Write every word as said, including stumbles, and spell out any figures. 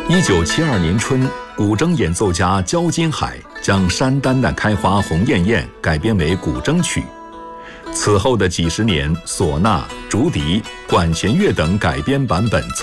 一九七二年春，古筝演奏家焦金海将《山丹丹开花红艳艳》改编为古筝曲。此后的几十年，唢呐、竹笛、管弦乐等改编版本